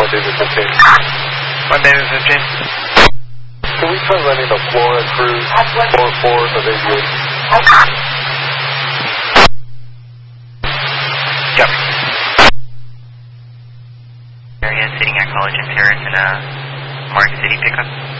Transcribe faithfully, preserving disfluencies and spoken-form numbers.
one David fifteen. one David fifteen. Can we try running a Flora Cruise four four of aviation? Yep. Area sitting at College in Paris in a Mark City pickup.